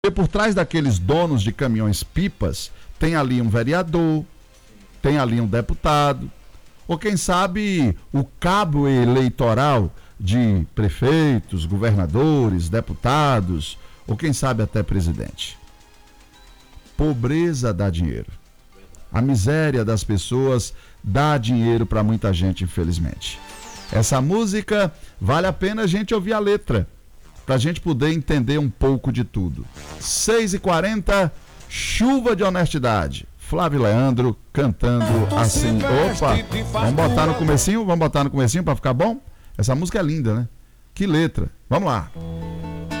Porque por trás daqueles donos de caminhões pipas, tem ali um vereador, tem ali um deputado, ou quem sabe o cabo eleitoral de prefeitos, governadores, deputados, ou quem sabe até presidente. Pobreza dá dinheiro. A miséria das pessoas dá dinheiro para muita gente, infelizmente. Essa música, vale a pena a gente ouvir a letra, para a gente poder entender um pouco de tudo. 6h40, Chuva de Honestidade. Flávio Leandro cantando assim. Opa, vamos botar no comecinho para ficar bom? Essa música é linda, né? Que letra. Vamos lá.